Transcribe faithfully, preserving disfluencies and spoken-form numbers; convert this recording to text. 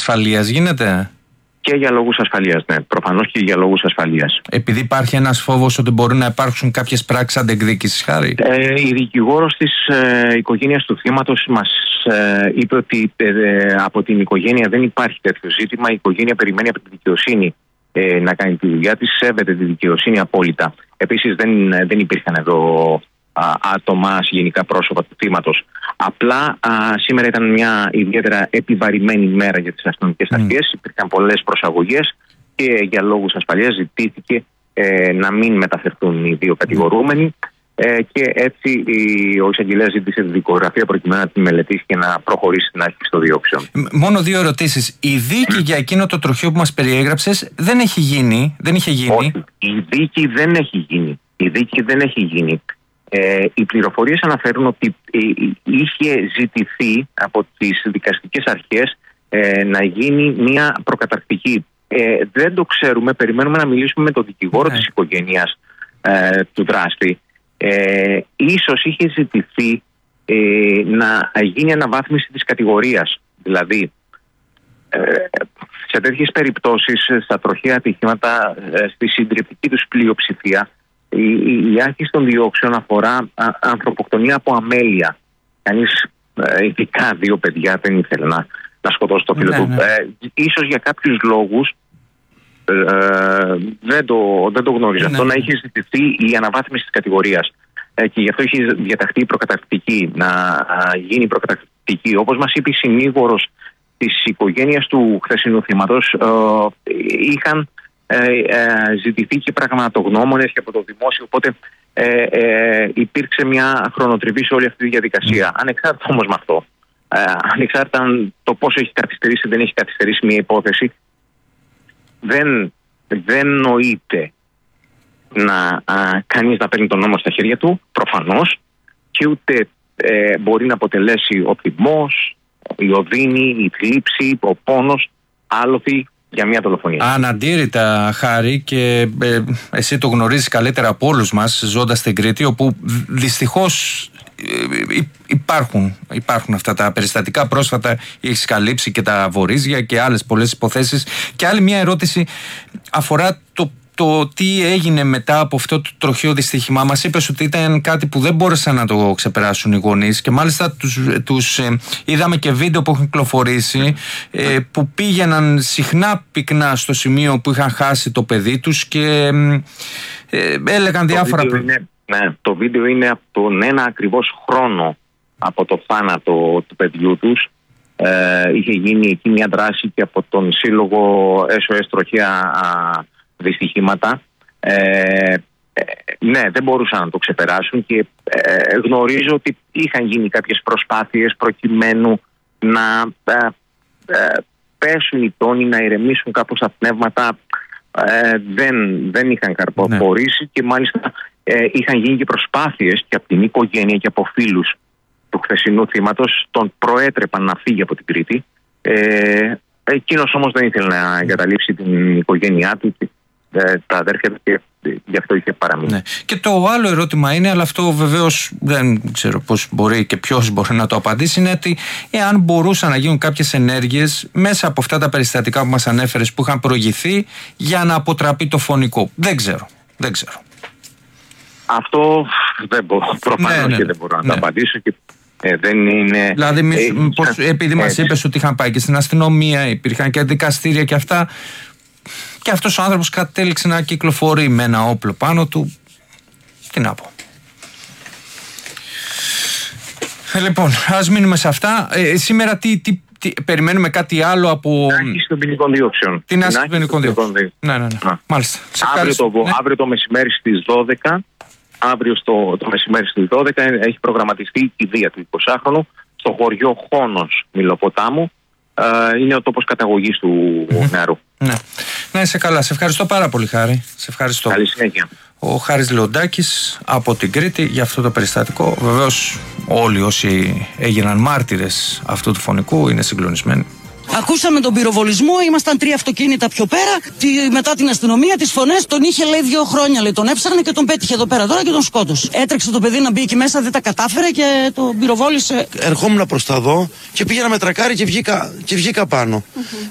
ασφαλείας γίνεται? Και για λόγους ασφαλείας, ναι. Προφανώς και για λόγους ασφαλείας. Επειδή υπάρχει ένας φόβος ότι μπορούν να υπάρξουν κάποιες πράξεις αντεκδίκησης, Χάρη. Ε, η δικηγόρος της ε, οικογένειας του θύματος μας ε, είπε ότι ε, από την οικογένεια δεν υπάρχει τέτοιο ζήτημα. Η οικογένεια περιμένει από τη δικαιοσύνη ε, να κάνει τη δουλειά της, σέβεται τη δικαιοσύνη απόλυτα. Επίσης δεν, δεν υπήρχαν εδώ α, άτομα, γενικά πρόσωπα του θύματος. Απλά α, σήμερα ήταν μια ιδιαίτερα επιβαρημένη μέρα για τις αστυνομικές mm. αρχές. Υπήρχαν πολλές προσαγωγές και για λόγους ασφαλείας ζητήθηκε ε, να μην μεταφερθούν οι δύο κατηγορούμενοι. Ε, και έτσι η, ο εισαγγελέας ζήτησε τη δικογραφία προκειμένου να τη μελετήσει και να προχωρήσει στην αρχή στο διώξεων. Μόνο δύο ερωτήσεις. Η δίκη για εκείνο το τροχείο που μας περιέγραψες δεν έχει γίνει. Δεν είχε γίνει. Όχι, η δίκη δεν έχει γίνει. Η δίκη δεν έχει γίνει. Ε, οι πληροφορίες αναφέρουν ότι ε, είχε ζητηθεί από τις δικαστικές αρχές ε, να γίνει μια προκαταρκτική. Ε, δεν το ξέρουμε, περιμένουμε να μιλήσουμε με τον δικηγόρο ναι. της οικογένειας ε, του δράστη. Ε, ίσως είχε ζητηθεί ε, να γίνει αναβάθμιση της κατηγορίας. Δηλαδή, ε, σε τέτοιες περιπτώσεις, στα τροχαία ατυχήματα, ε, στη συντριπτική τους πλειοψηφία, η, η, η άρχιση των διώξεων αφορά α, ανθρωποκτονία από αμέλεια. Κανείς, ε, ειδικά δύο παιδιά, δεν ήθελε να, να σκοτώσει το φίλο ναι, του. Ναι. Ε, ίσως για κάποιους λόγους Ε, δεν, το, δεν το γνώριζα. Ναι. Αυτό να έχει ζητηθεί η αναβάθμιση της κατηγορίας ε, και γι' αυτό έχει διαταχθεί η προκαταρκτική, να α, γίνει η προκαταρκτική. Όπως μας είπε η συνήγορος της οικογένειας του χθεσινού θύματος, ε, είχαν ε, ε, ζητηθεί και πραγματογνώμονες και από το δημόσιο, οπότε ε, ε, υπήρξε μια χρονοτριβή σε όλη αυτή τη διαδικασία. Mm. Ανεξάρτητα όμως με αυτό, ε, ανεξάρτητα το πόσο έχει καθυστερήσει, δεν έχει καθυστερήσει μια υπόθεση, Δεν, δεν νοείται να α, κανείς να παίρνει τον νόμο στα χέρια του, προφανώς, και ούτε ε, μπορεί να αποτελέσει ο θυμός, η οδύνη, η θλίψη, ο πόνος, άλοθη για μια δολοφονία. Αναντήρητα, Χάρη, και ε, εσύ το γνωρίζεις καλύτερα από όλους μας, ζώντας στην Κρήτη, όπου δυστυχώς ε, υπάρχουν, υπάρχουν αυτά τα περιστατικά. Πρόσφατα έχεις καλύψει και τα βορίζια και άλλες πολλές υποθέσεις. Και άλλη μια ερώτηση αφορά το το τι έγινε μετά από αυτό το τροχαίο δυστύχημα. Μας είπες ότι ήταν κάτι που δεν μπόρεσαν να το ξεπεράσουν οι γονείς και μάλιστα τους, τους ε, είδαμε και βίντεο που έχουν κυκλοφορήσει ε, που πήγαιναν συχνά πυκνά στο σημείο που είχαν χάσει το παιδί τους και ε, ε, έλεγαν το διάφορα πράγματα. Ναι, το βίντεο είναι από τον ένα ακριβώς χρόνο από το θάνατο του παιδιού τους. Ε, είχε γίνει εκεί μια δράση και από τον σύλλογο ες ο ες Τροχαία Δυστυχήματα. Ε, ε, ναι, δεν μπορούσαν να το ξεπεράσουν και ε, γνωρίζω ότι είχαν γίνει κάποιες προσπάθειες προκειμένου να ε, ε, πέσουν οι τόνοι, να ηρεμήσουν κάπως τα πνεύματα. Ε, δεν, δεν είχαν καρποφορήσει, ναι. Και μάλιστα ε, είχαν γίνει και προσπάθειες και από την οικογένεια και από φίλους του χθεσινού θύματος, τον προέτρεπαν να φύγει από την Κρήτη. Ε, εκείνος όμως δεν ήθελε να εγκαταλείψει την οικογένειά του, τα αδέρφια του, και γι' αυτό είχε παραμείνει. Ναι. Και το άλλο ερώτημα είναι, αλλά αυτό βεβαίως δεν ξέρω πώς μπορεί και ποιος μπορεί να το απαντήσει, είναι ότι εάν μπορούσαν να γίνουν κάποιες ενέργειες μέσα από αυτά τα περιστατικά που μας ανέφερες που είχαν προηγηθεί για να αποτραπεί το φωνικό. Δεν ξέρω. Δεν ξέρω. Αυτό δεν μπορώ. Προφανώς ναι, ναι, και δεν μπορώ να ναι. το απαντήσω και ε, δεν είναι. Δηλαδή, μη, ε, πώς, ε, επειδή μας είπες ότι είχαν πάει και στην αστυνομία, υπήρχαν και δικαστήρια και αυτά. Και αυτός ο άνθρωπος κατέληξε να κυκλοφορεί με ένα όπλο πάνω του. Τι να πω. Ε, λοιπόν, ας μείνουμε σε αυτά. Ε, σήμερα τι, τι, τι, περιμένουμε κάτι άλλο από. Την άσκηση των ποινικών διώξεων. Την άσκηση των ποινικών διώξεων. Ναι, ναι, ναι. Να. Μάλιστα. Αύριο το, ναι. αύριο το μεσημέρι στις δώδεκα. Αύριο στο, το μεσημέρι στις δώδεκα έχει προγραμματιστεί η κηδεία του εικοσάχρονου στο χωριό Χόνος Μηλοποτάμου. Uh, είναι ο τόπος καταγωγής του mm-hmm. νεαρού. Ναι. Να είσαι καλά. Σε ευχαριστώ πάρα πολύ, Χάρη. Σε ευχαριστώ. Καλή συνέχεια. Ο Χάρης Λεοντάκης από την Κρήτη για αυτό το περιστατικό. Βεβαίως όλοι όσοι έγιναν μάρτυρες αυτού του φωνικού είναι συγκλονισμένοι. Ακούσαμε τον πυροβολισμό, ήμασταν τρία αυτοκίνητα πιο πέρα. Τη, μετά την αστυνομία, τις φωνές, τον είχε λέει δύο χρόνια. Λέει, τον έψαχνε και τον πέτυχε εδώ πέρα τώρα και τον σκότωσε. Έτρεξε το παιδί να μπει εκεί μέσα, δεν τα κατάφερε και τον πυροβόλησε. Ερχόμουν προς τα δω και πήγαινα με τρακάρι και βγήκα, και βγήκα πάνω. Mm-hmm.